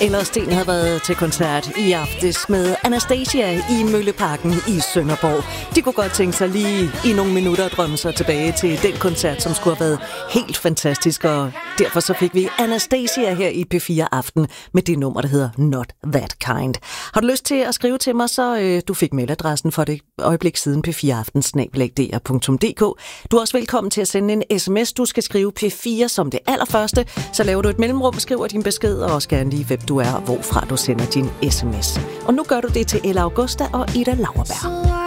Eller Sten havde været til koncert i aftes med Anastasia i Mølleparken i Sønderborg. De kunne godt tænke sig lige i nogle minutter at drømme sig tilbage til den koncert, som skulle have været helt fantastisk. Og derfor så fik vi Anastasia her i P4 Aften med det nummer, der hedder Not That Kind. Har du lyst til at skrive til mig, så du fik mailadressen for det øjeblik siden p4aften@dr.dk. Du er også velkommen til at sende en sms. Du skal skrive P4 som det allerførste. Så laver du et mellemrum, skriver din besked og også gerne lige, hvem du er og hvorfra du sender din sms. Og nu gør du det til Ella Augusta og Ida Lauerberg.